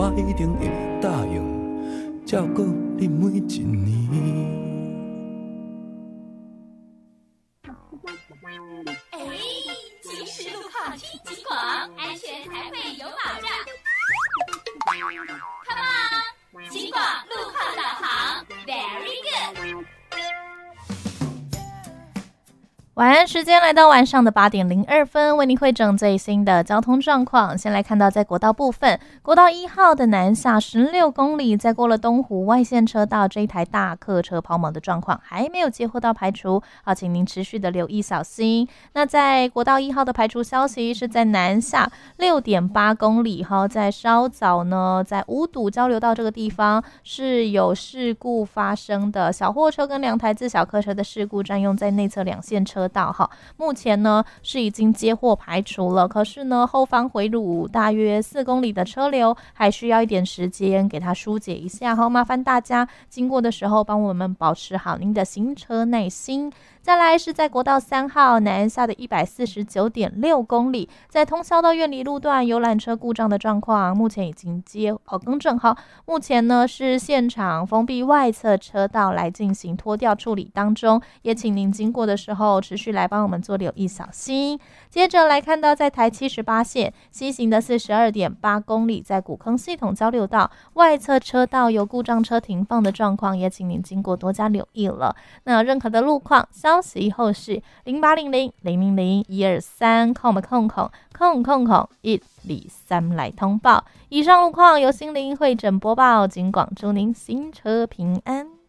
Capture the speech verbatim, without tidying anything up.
我一定会答应照顾你每一年。 哎，行驶路况听警广，安全才会有保障。Come on， 警广路况导航 ，Very good。晚安时间来到晚上的八点零二分，为您汇整最新的交通状况。先来看到在国道部分，国道一号的南下十六公里，在过了东湖外线车道，这一台大客车抛锚的状况还没有接获到排除，好，请您持续的留意小心。那在国道一号的排除消息是在南下六点八公里，哈，在稍早呢，在五堵交流道这个地方是有事故发生的，小货车跟两台自小客车的事故占用在内侧两线车道。目前呢是已经接获排除了，可是呢后方回路大约四公里的车流还需要一点时间给它疏解一下，好，麻烦大家经过的时候帮我们保持好您的行车耐心。再来是在国道三号南下的一百四十九点六公里，在通霄到苑里路段游览车故障的状况，目前已经接哦更正好，目前呢是现场封闭外侧车道来进行拖吊处理当中，也请您经过的时候持续来帮我们做留意小心。接着来看到在台七十八线西行的四十二点八公里，在古坑系统交流道外侧车道有故障车停放的状况，也请您经过多加留意了。那任何的路况消息后是零八零零零零零一二三空空空空空空一二三来通报。以上路况由心灵会诊播报，警广祝您行车平安。